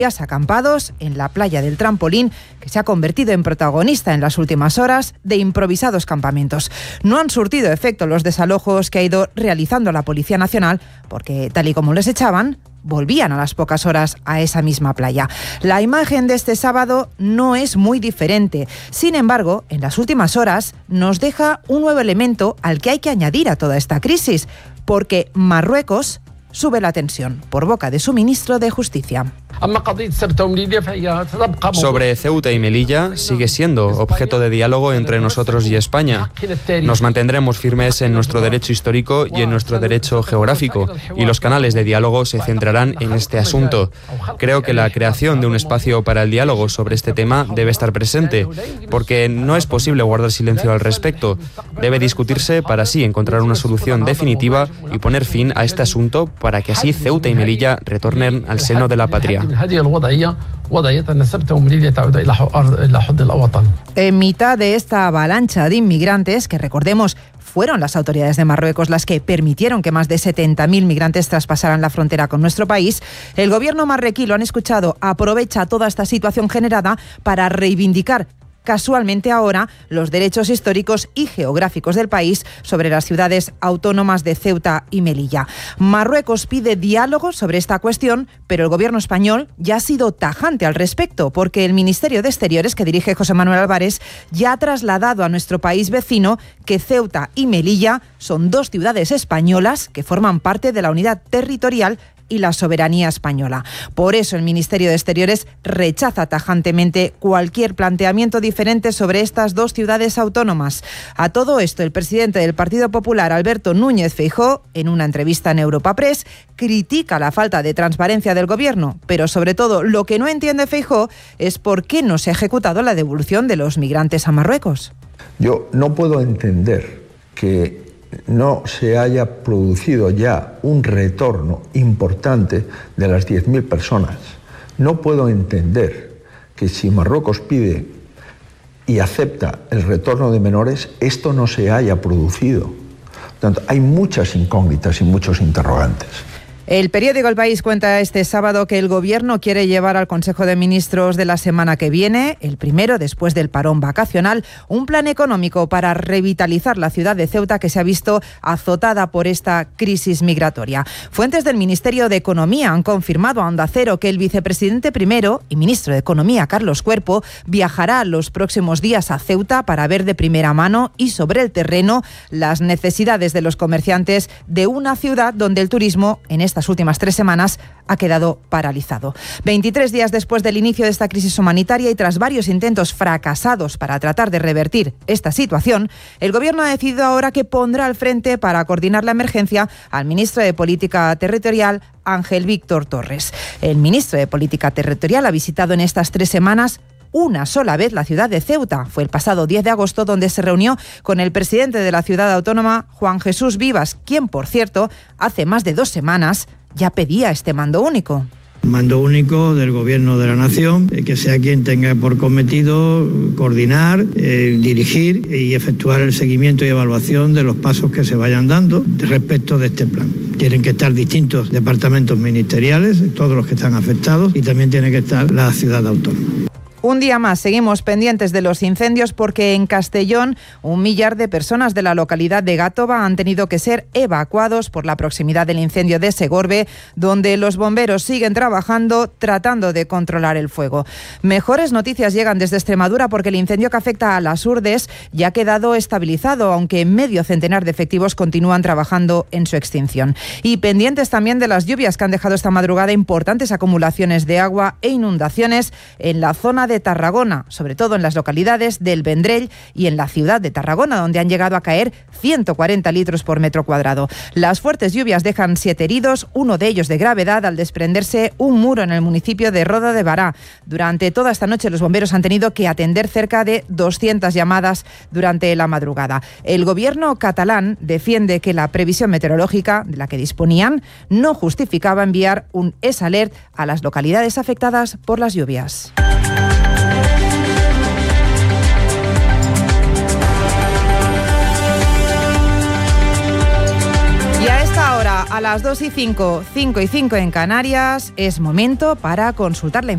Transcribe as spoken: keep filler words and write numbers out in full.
acampados en la playa del Trampolín, que se ha convertido en protagonista en las últimas horas de improvisados campamentos. No han surtido efecto los desalojos que ha ido realizando la Policía Nacional, porque tal y como les echaban, volvían a las pocas horas a esa misma playa. La imagen de este sábado no es muy diferente. Sin embargo, en las últimas horas nos deja un nuevo elemento al que hay que añadir a toda esta crisis, porque Marruecos sube la tensión, por boca de su ministro de Justicia. Sobre Ceuta y Melilla sigue siendo objeto de diálogo entre nosotros y España. Nos mantendremos firmes en nuestro derecho histórico y en nuestro derecho geográfico, y los canales de diálogo se centrarán en este asunto. Creo que la creación de un espacio para el diálogo sobre este tema debe estar presente, porque no es posible guardar silencio al respecto. Debe discutirse para así encontrar una solución definitiva y poner fin a este asunto para que así Ceuta y Melilla retornen al seno de la patria. En mitad de esta avalancha de inmigrantes, que recordemos fueron las autoridades de Marruecos las que permitieron que más de setenta mil migrantes traspasaran la frontera con nuestro país, el gobierno marroquí, lo han escuchado, aprovecha toda esta situación generada para reivindicar casualmente ahora los derechos históricos y geográficos del país sobre las ciudades autónomas de Ceuta y Melilla. Marruecos pide diálogo sobre esta cuestión, pero el gobierno español ya ha sido tajante al respecto, porque el Ministerio de Exteriores, que dirige José Manuel Álvarez, ya ha trasladado a nuestro país vecino que Ceuta y Melilla son dos ciudades españolas que forman parte de la unidad territorial y la soberanía española. Por eso el Ministerio de Exteriores rechaza tajantemente cualquier planteamiento diferente sobre estas dos ciudades autónomas. A todo esto, el presidente del Partido Popular, Alberto Núñez Feijóo, en una entrevista en Europa Press, critica la falta de transparencia del gobierno, pero sobre todo lo que no entiende Feijóo es por qué no se ha ejecutado la devolución de los migrantes a Marruecos. Yo no puedo entender que no se haya producido ya un retorno importante de las diez mil personas. No puedo entender que si Marruecos pide y acepta el retorno de menores, esto no se haya producido. Por tanto, hay muchas incógnitas y muchos interrogantes. El periódico El País cuenta este sábado que el Gobierno quiere llevar al Consejo de Ministros de la semana que viene, el primero después del parón vacacional, un plan económico para revitalizar la ciudad de Ceuta, que se ha visto azotada por esta crisis migratoria. Fuentes del Ministerio de Economía han confirmado a Onda Cero que el vicepresidente primero y ministro de Economía, Carlos Cuerpo, viajará los próximos días a Ceuta para ver de primera mano y sobre el terreno las necesidades de los comerciantes de una ciudad donde el turismo en esta últimas tres semanas ha quedado paralizado. veintitrés días después del inicio de esta crisis humanitaria y tras varios intentos fracasados para tratar de revertir esta situación, el Gobierno ha decidido ahora que pondrá al frente para coordinar la emergencia al ministro de Política Territorial, Ángel Víctor Torres. El ministro de Política Territorial ha visitado en estas tres semanas una sola vez la ciudad de Ceuta. Fue el pasado diez de agosto, donde se reunió con el presidente de la ciudad autónoma, Juan Jesús Vivas, quien, por cierto, hace más de dos semanas ya pedía este mando único. Mando único del Gobierno de la Nación, que sea quien tenga por cometido coordinar, eh, dirigir y efectuar el seguimiento y evaluación de los pasos que se vayan dando respecto de este plan. Tienen que estar distintos departamentos ministeriales, todos los que están afectados, y también tiene que estar la ciudad autónoma. Un día más seguimos pendientes de los incendios, porque en Castellón un millar de personas de la localidad de Gátova han tenido que ser evacuados por la proximidad del incendio de Segorbe, donde los bomberos siguen trabajando tratando de controlar el fuego. Mejores noticias llegan desde Extremadura, porque el incendio que afecta a las Urdes ya ha quedado estabilizado, aunque medio centenar de efectivos continúan trabajando en su extinción. Y pendientes también de las lluvias que han dejado esta madrugada importantes acumulaciones de agua e inundaciones en la zona de de Tarragona, sobre todo en las localidades del Vendrell y en la ciudad de Tarragona, donde han llegado a caer ciento cuarenta litros por metro cuadrado. Las fuertes lluvias dejan siete heridos, uno de ellos de gravedad, al desprenderse un muro en el municipio de Roda de Bará. Durante toda esta noche los bomberos han tenido que atender cerca de doscientas llamadas durante la madrugada. El gobierno catalán defiende que la previsión meteorológica de la que disponían no justificaba enviar un S Alert a las localidades afectadas por las lluvias. Y a esta hora, a las dos y cinco, cinco y cinco en Canarias, es momento para consultar la información.